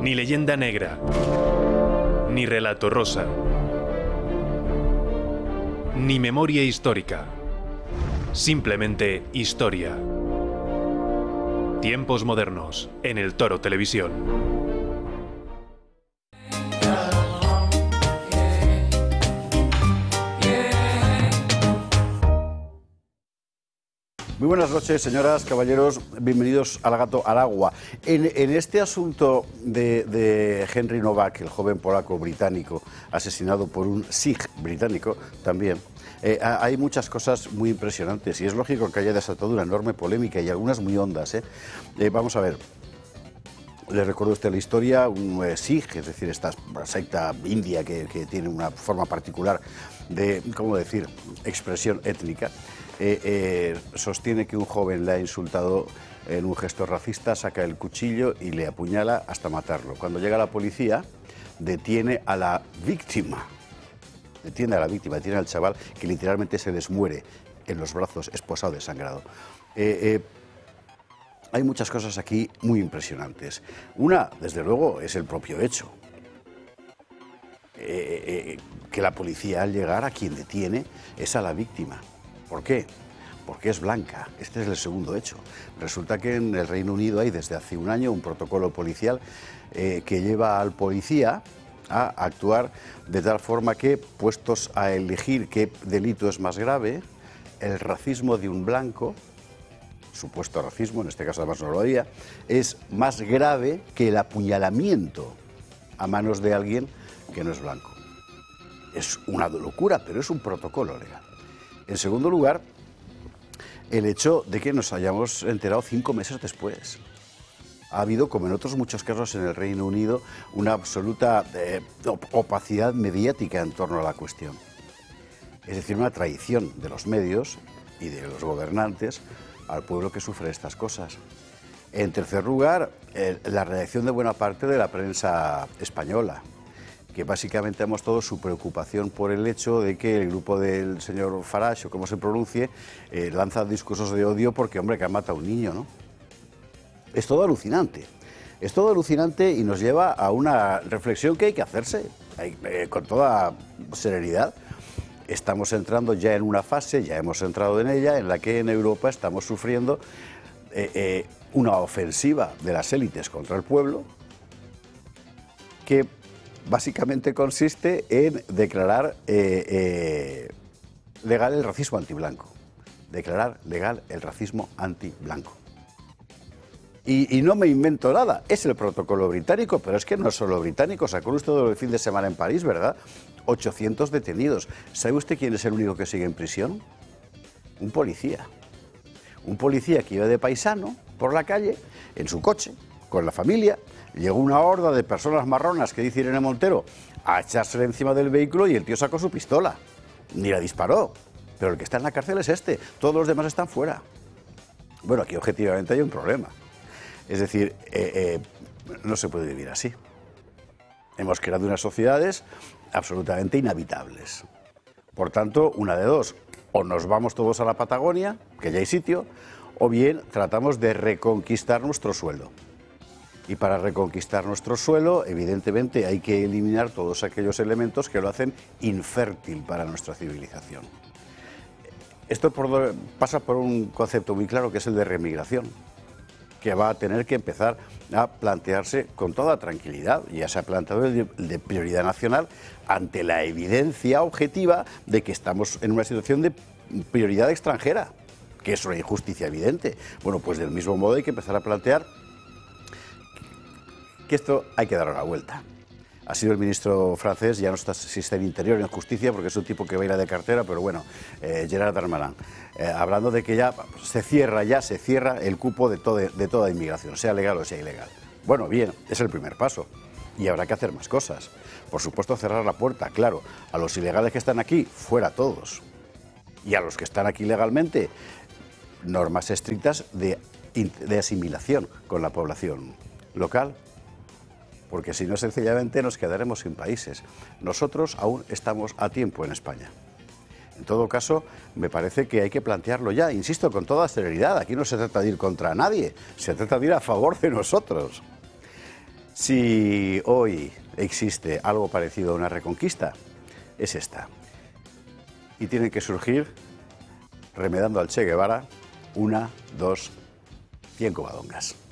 Ni leyenda negra, ni relato rosa, ni memoria histórica. Simplemente historia. Tiempos modernos en El Toro Televisión. Muy buenas noches, señoras, caballeros, bienvenidos al Gato al Agua. En este asunto de Henry Novak, el joven polaco británico, asesinado por un Sikh británico también, hay muchas cosas muy impresionantes y es lógico que haya desatado una enorme polémica y algunas muy hondas. Vamos a ver. Les recuerdo a usted la historia, un Sikh, es decir, esta secta india que tiene una forma particular de, ¿cómo decir?, expresión étnica, sostiene que un joven le ha insultado en un gesto racista, saca el cuchillo y le apuñala hasta matarlo. Cuando llega la policía, detiene a la víctima, detiene al chaval que literalmente se les muere en los brazos, esposado, desangrado. Hay muchas cosas aquí muy impresionantes. Una, desde luego, es el propio hecho. Que la policía, al llegar, a quien detiene es a la víctima. ¿Por qué? Porque es blanca. Este es el segundo hecho. Resulta que en el Reino Unido hay desde hace un año un protocolo policial que lleva al policía a actuar de tal forma que, puestos a elegir qué delito es más grave, el racismo de un blanco, supuesto racismo, en este caso además no lo haría, es más grave que el apuñalamiento a manos de alguien que no es blanco. Es una locura, pero es un protocolo legal. En segundo lugar, el hecho de que nos hayamos enterado 5 meses después. Ha habido, como en otros muchos casos en el Reino Unido, una absoluta opacidad mediática en torno a la cuestión. Es decir, una traición de los medios y de los gobernantes al pueblo que sufre estas cosas. En tercer lugar, la reacción de buena parte de la prensa española, que básicamente ha mostrado su preocupación por el hecho de que el grupo del señor Farage, o como se pronuncie, lanza discursos de odio porque, hombre, que ha matado a un niño, ¿no? Es todo alucinante. Es todo alucinante y nos lleva a una reflexión que hay que hacerse con toda serenidad. Estamos entrando ya en una fase, ya hemos entrado en ella, en la que en Europa estamos sufriendo una ofensiva de las élites contra el pueblo que básicamente consiste en declarar legal el racismo antiblanco. Declarar legal el racismo antiblanco. Y no me invento nada, es el protocolo británico, pero es que no es solo británico. Sacó usted el fin de semana en París, ¿verdad? 800 detenidos. ¿Sabe usted quién es el único que sigue en prisión? Un policía. Un policía que iba de paisano por la calle, en su coche, con la familia. Llegó una horda de personas marronas, que dice Irene Montero, a echársele encima del vehículo y el tío sacó su pistola. Ni la disparó. Pero el que está en la cárcel es este. Todos los demás están fuera. Bueno, aquí objetivamente hay un problema. Es decir, no se puede vivir así. Hemos creado unas sociedades absolutamente inhabitables. Por tanto, una de dos. O nos vamos todos a la Patagonia, que ya hay sitio, o bien tratamos de reconquistar nuestro suelo. Y para reconquistar nuestro suelo, evidentemente, hay que eliminar todos aquellos elementos que lo hacen infértil para nuestra civilización. Esto pasa por un concepto muy claro, que es el de reemigración, que va a tener que empezar a plantearse con toda tranquilidad. Ya se ha planteado el de prioridad nacional ante la evidencia objetiva de que estamos en una situación de prioridad extranjera, que es una injusticia evidente. Bueno, pues del mismo modo hay que empezar a plantear que esto hay que darle la vuelta. Ha sido el ministro francés, ya no está, si está en Interior, en Justicia, porque es un tipo que va a ir de cartera, pero bueno, Gerard Darmanin, hablando de que ya se cierra el cupo de toda inmigración, sea legal o sea ilegal. Bueno, bien, es el primer paso y habrá que hacer más cosas. Por supuesto, cerrar la puerta, claro, a los ilegales que están aquí, fuera todos. Y a los que están aquí legalmente, normas estrictas de asimilación con la población local. Porque si no, sencillamente nos quedaremos sin países. Nosotros aún estamos a tiempo en España. En todo caso, me parece que hay que plantearlo ya, insisto, con toda serenidad. Aquí no se trata de ir contra nadie, se trata de ir a favor de nosotros. Si hoy existe algo parecido a una reconquista, es esta. Y tiene que surgir, remedando al Che Guevara, 1, 2, 100 Covadongas.